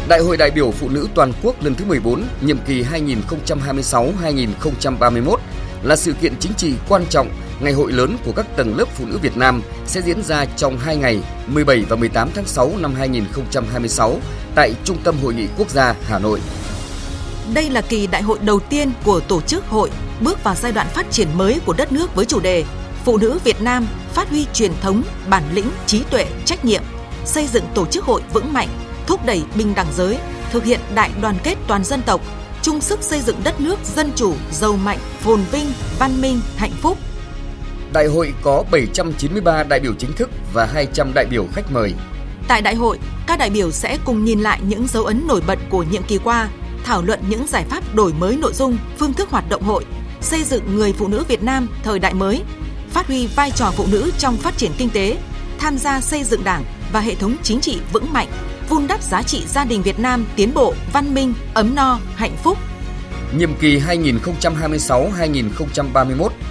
Đại hội đại biểu phụ nữ toàn quốc lần thứ 14, nhiệm kỳ 2026-2031 là sự kiện chính trị quan trọng, ngày hội lớn của các tầng lớp phụ nữ Việt Nam sẽ diễn ra trong 2 ngày 17 và 18 tháng 6 năm 2026 tại Trung tâm Hội nghị Quốc gia Hà Nội. Đây là kỳ đại hội đầu tiên của tổ chức hội bước vào giai đoạn phát triển mới của đất nước với chủ đề Phụ nữ Việt Nam phát huy truyền thống, bản lĩnh, trí tuệ, trách nhiệm, xây dựng tổ chức hội vững mạnh, thúc đẩy bình đẳng giới, thực hiện đại đoàn kết toàn dân tộc, chung sức xây dựng đất nước dân chủ, giàu mạnh, phồn vinh, văn minh, hạnh phúc. Đại hội có 793 đại biểu chính thức và 200 đại biểu khách mời. Tại đại hội, các đại biểu sẽ cùng nhìn lại những dấu ấn nổi bật của nhiệm kỳ qua, thảo luận những giải pháp đổi mới nội dung, phương thức hoạt động hội, xây dựng người phụ nữ Việt Nam thời đại mới, phát huy vai trò phụ nữ trong phát triển kinh tế, tham gia xây dựng Đảng và hệ thống chính trị vững mạnh, vun đắp giá trị gia đình Việt Nam tiến bộ, văn minh, ấm no, hạnh phúc. Nhiệm kỳ 2026-2031